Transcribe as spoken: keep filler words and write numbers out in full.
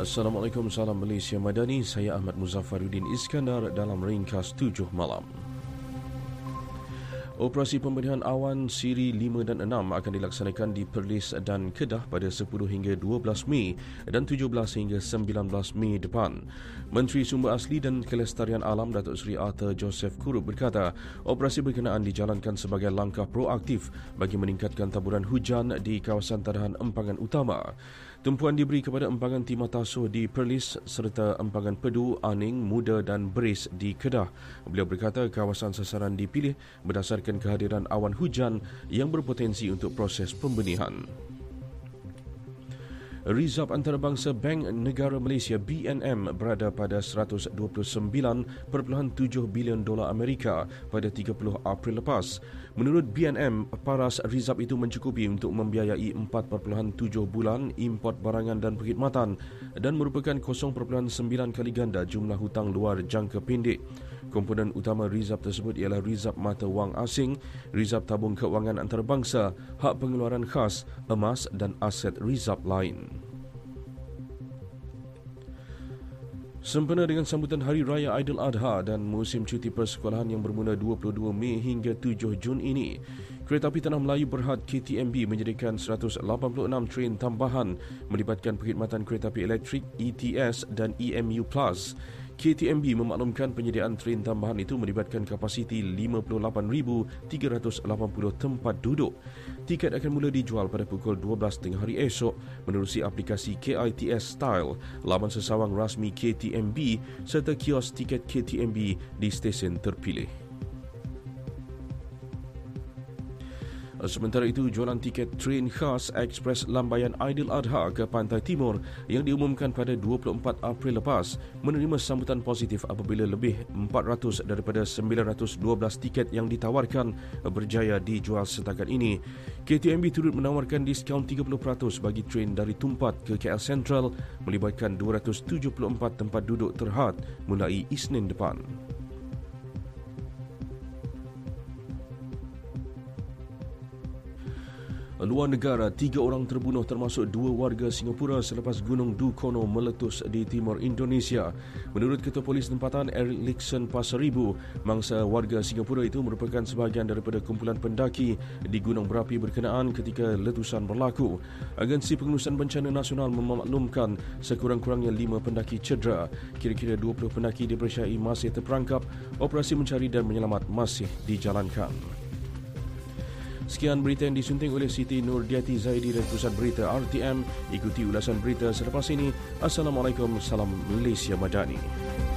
Assalamualaikum, salam Malaysia Madani. Saya Ahmad Muzaffaruddin Iskandar dalam ringkas tujuh malam. Operasi pembenihan awan siri lima dan enam akan dilaksanakan di Perlis dan Kedah pada sepuluh hingga dua belas Mei dan tujuh belas hingga sembilan belas Mei depan. Menteri Sumber Asli dan Kelestarian Alam Datuk Seri Arthur Joseph Kurup berkata, operasi berkenaan dijalankan sebagai langkah proaktif bagi meningkatkan taburan hujan di kawasan tadahan empangan utama. Tumpuan diberi kepada empangan Timah Tasuh di Perlis serta empangan Pedu, Aning, Muda dan Beris di Kedah. Beliau berkata kawasan sasaran dipilih berdasarkan kehadiran awan hujan yang berpotensi untuk proses pembenihan. Rizab Antarabangsa Bank Negara Malaysia B N M berada pada seratus dua puluh sembilan perpuluhan tujuh bilion dolar Amerika pada tiga puluh April lepas. Menurut B N M, paras rizab itu mencukupi untuk membiayai empat perpuluhan tujuh bulan import barangan dan perkhidmatan dan merupakan kosong perpuluhan sembilan kali ganda jumlah hutang luar jangka pendek. Komponen utama rizab tersebut ialah rizab mata wang asing, rizab tabung kewangan antarabangsa, hak pengeluaran khas, emas dan aset rizab lain. Sempena dengan sambutan Hari Raya Aidiladha dan musim cuti persekolahan yang bermula dua puluh dua Mei hingga tujuh Jun ini, Kereta Api Tanah Melayu Berhad K T M B menyediakan seratus lapan puluh enam train tambahan melibatkan perkhidmatan kereta api elektrik E T S dan E M U Plus. K T M B memaklumkan penyediaan train tambahan itu melibatkan kapasiti lima puluh lapan ribu tiga ratus lapan puluh tempat duduk. Tiket akan mula dijual pada pukul dua belas tengah hari esok menerusi aplikasi K I T S Style, laman sesawang rasmi K T M B serta kios tiket K T M B di stesen terpilih. Sementara itu, jualan tiket train khas Ekspres Lambayan Aidiladha ke Pantai Timur yang diumumkan pada dua puluh empat April lepas menerima sambutan positif apabila lebih empat ratus daripada sembilan ratus dua belas tiket yang ditawarkan berjaya dijual setakat ini. K T M B turut menawarkan diskaun tiga puluh peratus bagi train dari Tumpat ke K L Sentral melibatkan dua ratus tujuh puluh empat tempat duduk terhad mulai Isnin depan. Luar negara, tiga orang terbunuh termasuk dua warga Singapura selepas Gunung Dukono meletus di timur Indonesia. Menurut Ketua Polis Tempatan Erikson Pasaribu, mangsa warga Singapura itu merupakan sebahagian daripada kumpulan pendaki di gunung berapi berkenaan ketika letusan berlaku. Agensi Pengurusan Bencana Nasional memaklumkan sekurang-kurangnya lima pendaki cedera. Kira-kira dua puluh pendaki dipercayai masih terperangkap. Operasi mencari dan menyelamat masih dijalankan. Sekian berita yang disunting oleh Siti Nurdiati Zaidi dan Pusat Berita R T M. Ikuti ulasan berita selepas ini. Assalamualaikum, salam Malaysia Madani.